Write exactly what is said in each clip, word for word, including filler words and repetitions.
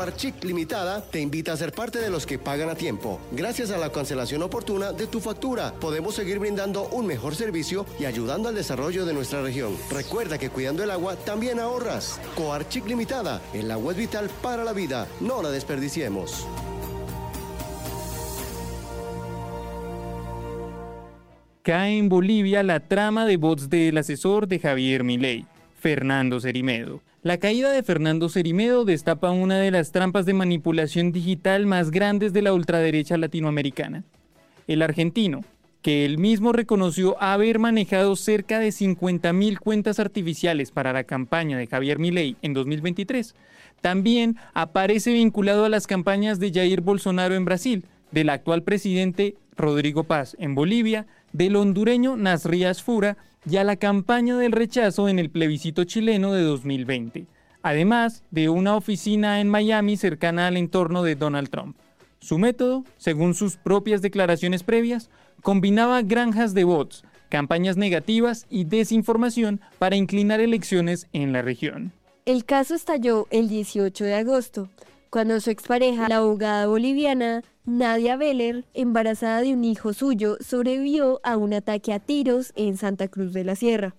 Coarchic Limitada te invita a ser parte de los que pagan a tiempo. Gracias a la cancelación oportuna de tu factura, podemos seguir brindando un mejor servicio y ayudando al desarrollo de nuestra región. Recuerda que cuidando el agua también ahorras. Coarchic Limitada, el agua es vital para la vida, no la desperdiciemos. Cae en Bolivia la trama de bots del asesor de Javier Milei, Fernando Cerimedo. La caída de Fernando Cerimedo destapa una de las trampas de manipulación digital más grandes de la ultraderecha latinoamericana. El argentino, que él mismo reconoció haber manejado cerca de cincuenta mil cuentas artificiales para la campaña de Javier Milei en dos mil veintitrés, también aparece vinculado a las campañas de Jair Bolsonaro en Brasil, del actual presidente Rodrigo Paz en Bolivia, del hondureño Nasrías Fura y a la campaña del rechazo en el plebiscito chileno de dos mil veinte, además de una oficina en Miami cercana al entorno de Donald Trump. Su método, según sus propias declaraciones previas, combinaba granjas de bots, campañas negativas y desinformación para inclinar elecciones en la región. El caso estalló el dieciocho de agosto, cuando su expareja, la abogada boliviana Nadia Beller, embarazada de un hijo suyo, sobrevivió a un ataque a tiros en Santa Cruz de la Sierra.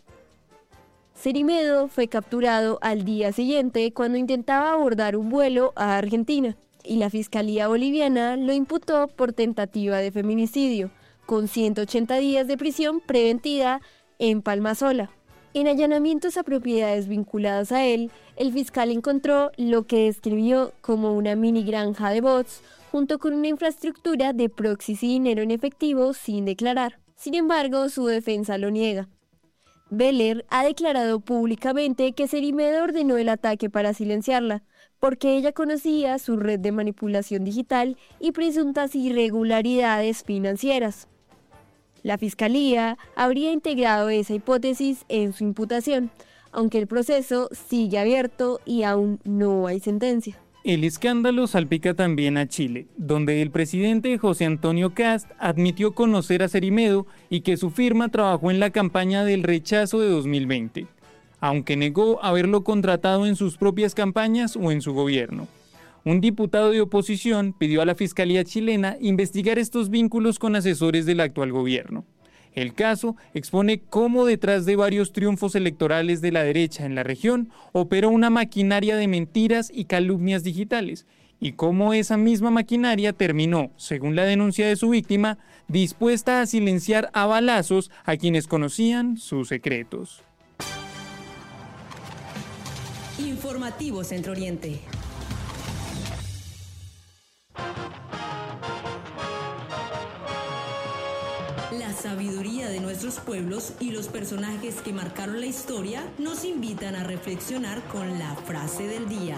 Cerimedo fue capturado al día siguiente cuando intentaba abordar un vuelo a Argentina, y la Fiscalía Boliviana lo imputó por tentativa de feminicidio, con ciento ochenta días de prisión preventiva en Palmasola. En allanamientos a propiedades vinculadas a él, el fiscal encontró lo que describió como una mini granja de bots, junto con una infraestructura de proxies y dinero en efectivo sin declarar. Sin embargo, su defensa lo niega. Beller ha declarado públicamente que Cerimedo ordenó el ataque para silenciarla, porque ella conocía su red de manipulación digital y presuntas irregularidades financieras. La Fiscalía habría integrado esa hipótesis en su imputación, aunque el proceso sigue abierto y aún no hay sentencia. El escándalo salpica también a Chile, donde el presidente José Antonio Kast admitió conocer a Cerimedo y que su firma trabajó en la campaña del rechazo de dos mil veinte, aunque negó haberlo contratado en sus propias campañas o en su gobierno. Un diputado de oposición pidió a la Fiscalía chilena investigar estos vínculos con asesores del actual gobierno. El caso expone cómo detrás de varios triunfos electorales de la derecha en la región operó una maquinaria de mentiras y calumnias digitales, y cómo esa misma maquinaria terminó, según la denuncia de su víctima, dispuesta a silenciar a balazos a quienes conocían sus secretos. Informativo Centro Oriente. La sabiduría de nuestros pueblos y los personajes que marcaron la historia nos invitan a reflexionar con la frase del día.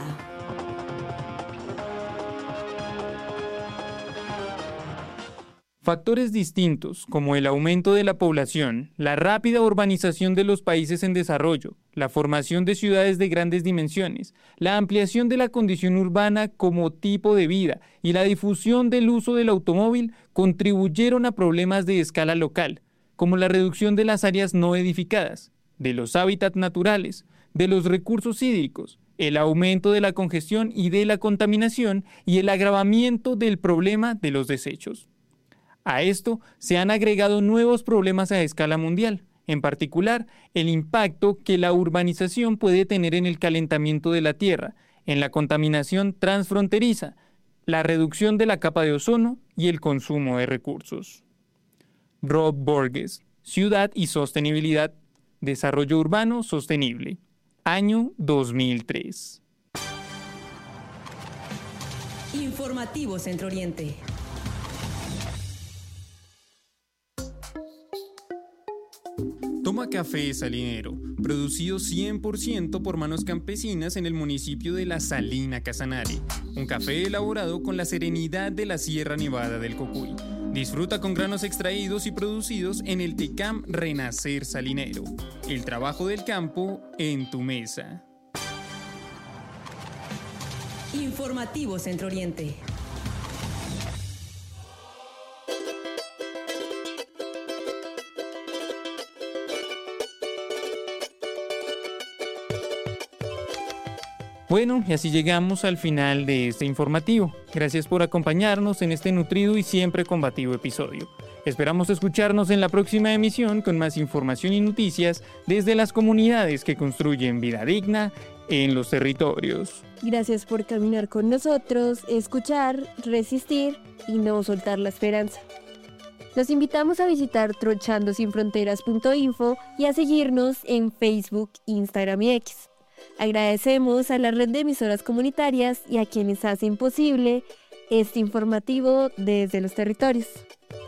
Factores distintos, como el aumento de la población, la rápida urbanización de los países en desarrollo, la formación de ciudades de grandes dimensiones, la ampliación de la condición urbana como tipo de vida y la difusión del uso del automóvil contribuyeron a problemas de escala local, como la reducción de las áreas no edificadas, de los hábitats naturales, de los recursos hídricos, el aumento de la congestión y de la contaminación y el agravamiento del problema de los desechos. A esto se han agregado nuevos problemas a escala mundial, en particular el impacto que la urbanización puede tener en el calentamiento de la Tierra, en la contaminación transfronteriza, la reducción de la capa de ozono y el consumo de recursos. Rob Borges, Ciudad y Sostenibilidad, Desarrollo Urbano Sostenible, año dos mil tres. Informativo Centro Oriente. Toma Café Salinero, producido cien por ciento por manos campesinas en el municipio de La Salina Casanare. Un café elaborado con la serenidad de la Sierra Nevada del Cocuy. Disfruta con granos extraídos y producidos en el Tecam Renacer Salinero. El trabajo del campo en tu mesa. Informativo Centro Oriente. Bueno, y así llegamos al final de este informativo. Gracias por acompañarnos en este nutrido y siempre combativo episodio. Esperamos escucharnos en la próxima emisión con más información y noticias desde las comunidades que construyen vida digna en los territorios. Gracias por caminar con nosotros, escuchar, resistir y no soltar la esperanza. Los invitamos a visitar trochando sin fronteras punto info y a seguirnos en Facebook, Instagram y X. Agradecemos a la red de emisoras comunitarias y a quienes hacen posible este informativo desde los territorios.